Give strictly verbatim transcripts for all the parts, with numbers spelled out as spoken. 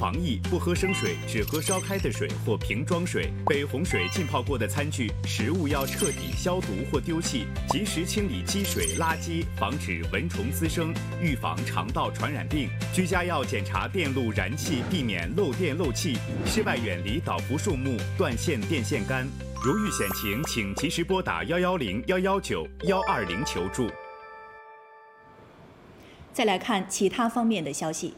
防疫，不喝生水，只喝烧开的水或瓶装水。被洪水浸泡过的餐具、食物要彻底消毒或丢弃，及时清理积水、垃圾，防止蚊虫滋生，预防肠道传染病。居家要检查电路燃气，避免漏电漏气。室外远离倒伏树木、断线电线杆。如遇险情，请及时拨打幺幺零、幺幺九、幺二零求助。 再来看其他方面的消息。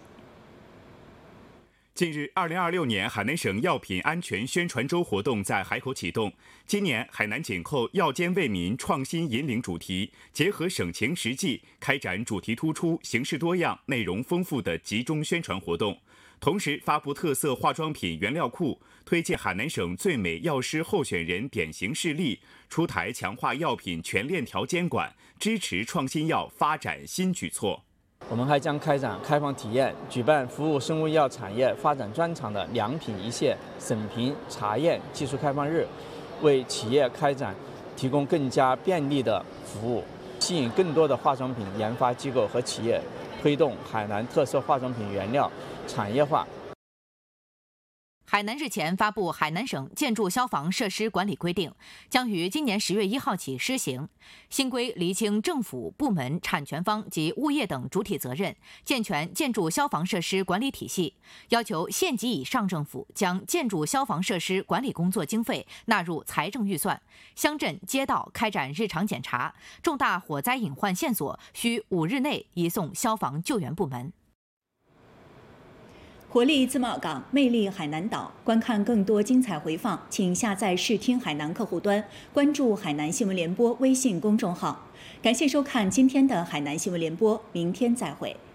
近日，二零二六年海南省药品安全宣传周活动在海口启动。今年，海南紧扣药监为民创新引领主题，结合省情实际，开展主题突出、形式多样、内容丰富的集中宣传活动。同时，发布特色化妆品原料库，推荐海南省最美药师候选人典型事例，出台强化药品全链条监管，支持创新药发展新举措。 我们还将开展开放体验，举办服务生物医药产业发展专长的良品一线审评查验技术开放日，为企业开展提供更加便利的服务，吸引更多的化妆品研发机构和企业，推动海南特色化妆品原料产业化。 海南日前发布《海南省建筑消防设施管理规定》，将于今年十月一号起施行。新规厘清政府部门、产权方及物业等主体责任，健全建筑消防设施管理体系，要求县级以上政府将建筑消防设施管理工作经费纳入财政预算，乡镇街道开展日常检查，重大火灾隐患线索需五日内移送消防救援部门。 活力自贸港，魅力海南岛。观看更多精彩回放，请下载视听海南客户端，关注海南新闻联播微信公众号。感谢收看今天的海南新闻联播，明天再会。